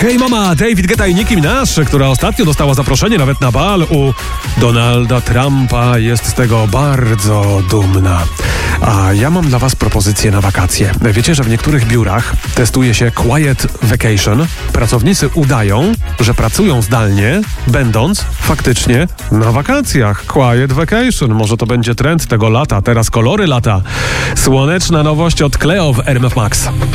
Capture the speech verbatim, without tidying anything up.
Hej mama, David Guetta i Nicki Minaj, która ostatnio dostała zaproszenie nawet na bal u Donalda Trumpa, jest z tego bardzo dumna. A ja mam dla was propozycję na wakacje. Wiecie, że w niektórych biurach testuje się Quiet Vacation. Pracownicy udają, że pracują zdalnie, będąc faktycznie na wakacjach. Quiet Vacation. Może to będzie trend tego lata. Teraz kolory lata. Słoneczna nowość od Cleo w R M F Max.